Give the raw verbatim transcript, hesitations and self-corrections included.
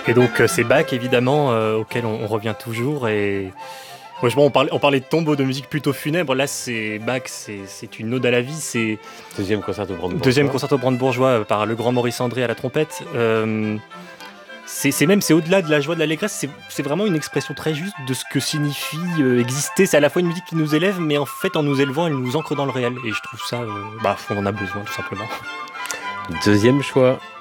Et donc euh, c'est Bach évidemment euh, auquel on, on revient toujours et ouais, bon, on, parlait, on parlait de tombeau de musique plutôt funèbre, là c'est Bach, c'est, c'est une ode à la vie, c'est Deuxième concerto brandebourgeois. Deuxième concerto brandebourgeois par le grand Maurice André à la trompette. Euh, c'est, c'est même c'est au-delà de la joie de l'allégresse, c'est, c'est vraiment une expression très juste de ce que signifie euh, exister. C'est à la fois une musique qui nous élève, mais en fait en nous élevant, elle nous ancre dans le réel. Et je trouve ça, euh, bah, on en a besoin tout simplement. Deuxième choix.